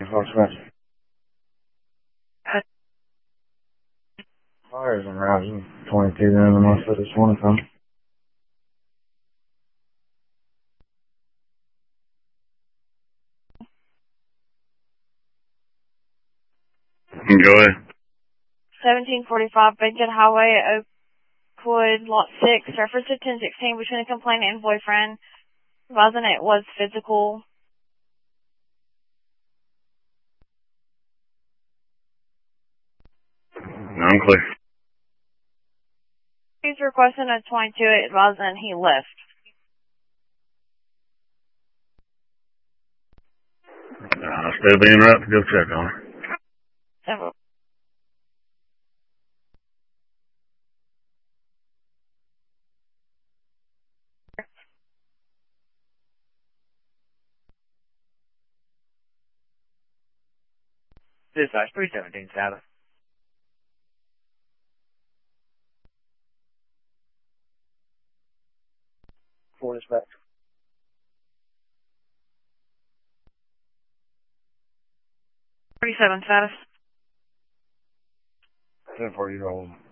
Fox Match. Fires and rising 22 there in the month of this morning time. Enjoy. 1745 Bacon Highway at Oakwood, Lot 6. Reference to 1016 between the complainant and boyfriend. Advising it was physical. I'm clear. He's requesting a 22 advising he left. Still being right to go check on her. Several. Dispatch 317 status. For dispatch. 37 status. 10-4-year-old